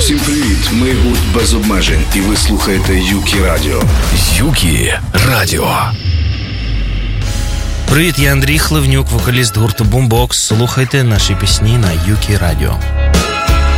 Всім привіт, ми гурт Без обмежень, і ви слухаєте Юкі Радіо. Юкі Радіо. Привіт, я Андрій Хливнюк, вокаліст гурту Boombox. Слухайте наші пісні на Юкі Радіо.